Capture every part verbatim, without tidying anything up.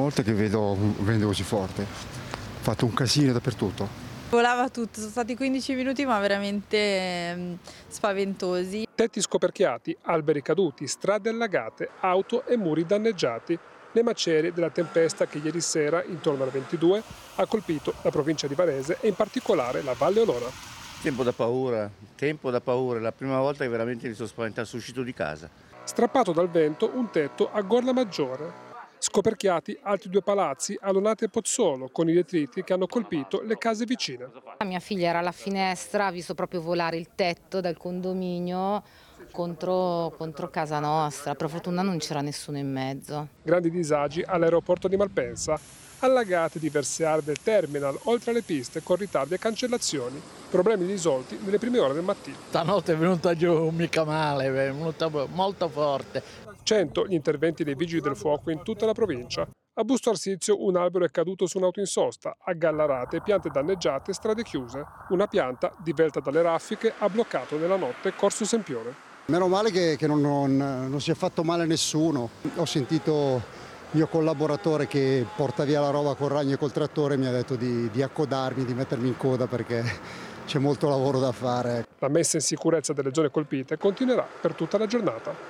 volta che vedo un vento così forte. Ho fatto un casino dappertutto. Volava tutto, sono stati quindici minuti ma veramente eh, spaventosi. Tetti scoperchiati, alberi caduti, strade allagate, auto e muri danneggiati. Le macerie della tempesta che ieri sera, intorno alle ventidue, ha colpito la provincia di Varese e in particolare la Valle Olona. Tempo da paura, tempo da paura, la prima volta che veramente mi sono spaventato, sono uscito di casa. Strappato dal vento un tetto a Gorla Maggiore. Scoperchiati altri due palazzi a Lonate e Pozzolo, con i detriti che hanno colpito le case vicine. Mia figlia era alla finestra, ha visto proprio volare il tetto dal condominio contro, contro casa nostra. Per fortuna non c'era nessuno in mezzo. Grandi disagi all'aeroporto di Malpensa, allagate diverse aree del terminal, oltre alle piste con ritardi e cancellazioni. Problemi risolti nelle prime ore del mattino. Stanotte è venuta giù mica male, è venuta molto forte. cento gli interventi dei vigili del fuoco in tutta la provincia. A Busto Arsizio un albero è caduto su un'auto in sosta, a Gallarate piante danneggiate e strade chiuse. Una pianta, divelta dalle raffiche, ha bloccato nella notte Corso Sempione. Meno male che, che non, non, non si è fatto male nessuno. Ho sentito il mio collaboratore che porta via la roba col ragno e col trattore, mi ha detto di, di accodarmi, di mettermi in coda perché c'è molto lavoro da fare. La messa in sicurezza delle zone colpite continuerà per tutta la giornata.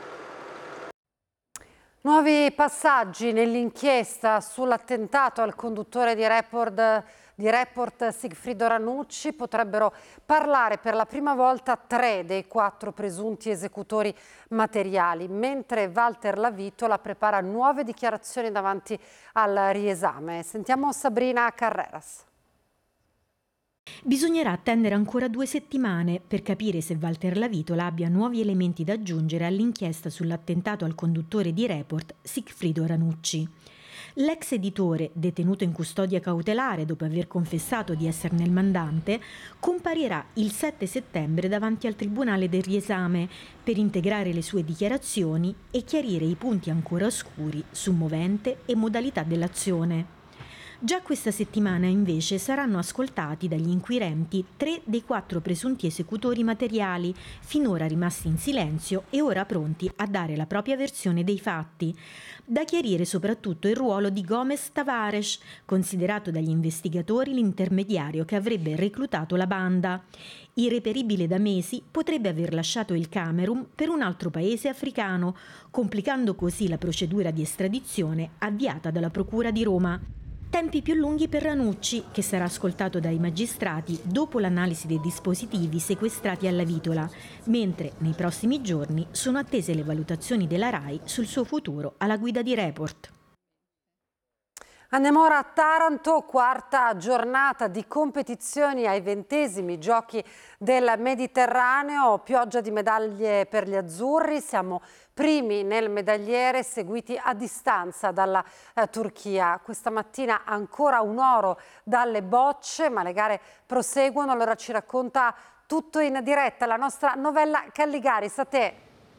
Nuovi passaggi nell'inchiesta sull'attentato al conduttore di Report, di Report Sigfrido Ranucci. Potrebbero parlare per la prima volta tre dei quattro presunti esecutori materiali, mentre Walter Lavitola prepara nuove dichiarazioni davanti al riesame. Sentiamo Sabrina Carreras. Bisognerà attendere ancora due settimane per capire se Walter Lavitola abbia nuovi elementi da aggiungere all'inchiesta sull'attentato al conduttore di Report Sigfrido Ranucci. L'ex editore, detenuto in custodia cautelare dopo aver confessato di esserne il mandante, comparirà il sette settembre davanti al Tribunale del riesame per integrare le sue dichiarazioni e chiarire i punti ancora oscuri su movente e modalità dell'azione. Già questa settimana invece saranno ascoltati dagli inquirenti tre dei quattro presunti esecutori materiali, finora rimasti in silenzio e ora pronti a dare la propria versione dei fatti. Da chiarire soprattutto il ruolo di Gomez Tavares, considerato dagli investigatori l'intermediario che avrebbe reclutato la banda. Irreperibile da mesi, potrebbe aver lasciato il Camerun per un altro paese africano, complicando così la procedura di estradizione avviata dalla Procura di Roma. Tempi più lunghi per Ranucci, che sarà ascoltato dai magistrati dopo l'analisi dei dispositivi sequestrati alla Lavitola, mentre nei prossimi giorni sono attese le valutazioni della RAI sul suo futuro alla guida di Report. Andiamo ora a Taranto, quarta giornata di competizioni ai ventesimi giochi del Mediterraneo, pioggia di medaglie per gli azzurri, siamo primi nel medagliere seguiti a distanza dalla eh, Turchia. Questa mattina ancora un oro dalle bocce, ma le gare proseguono, allora ci racconta tutto in diretta la nostra Novella Calligaris. A te.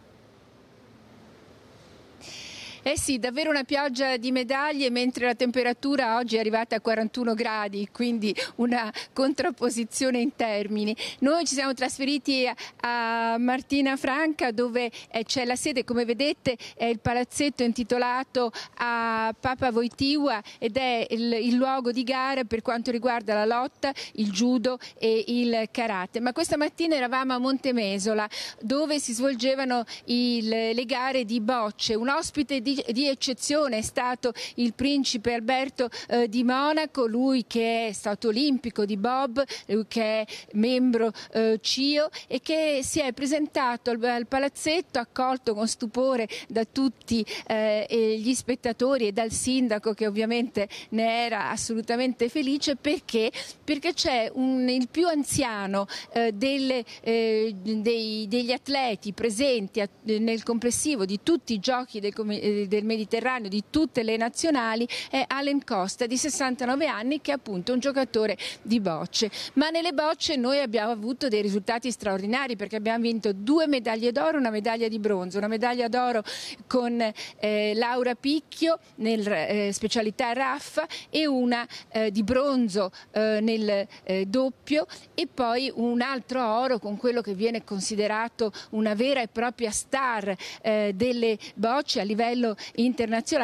Eh sì, davvero una pioggia di medaglie, mentre la temperatura oggi è arrivata a quarantuno gradi, quindi una contrapposizione in termini. Noi ci siamo trasferiti a Martina Franca, dove c'è la sede, come vedete è il palazzetto intitolato a Papa Wojtyła ed è il, il luogo di gara per quanto riguarda la lotta, il judo e il karate. Ma questa mattina eravamo a Montemesola, dove si svolgevano il, le gare di bocce. Un ospite di di eccezione è stato il principe Alberto eh, di Monaco, lui che è stato olimpico di bob, lui che è membro eh, C I O e che si è presentato al, al palazzetto, accolto con stupore da tutti eh, gli spettatori e dal sindaco, che ovviamente ne era assolutamente felice. Perché? Perché c'è un, il più anziano eh, delle, eh, dei, degli atleti presenti a, nel complessivo di tutti i giochi del, del Mediterraneo, di tutte le nazionali, è Alen Costa, di sessantanove anni, che è appunto un giocatore di bocce. Ma nelle bocce noi abbiamo avuto dei risultati straordinari, perché abbiamo vinto due medaglie d'oro, una medaglia di bronzo, una medaglia d'oro con eh, Laura Picchio nel eh, specialità raffa e una eh, di bronzo eh, nel eh, doppio, e poi un altro oro con quello che viene considerato una vera e propria star eh, delle bocce a livello internazionale,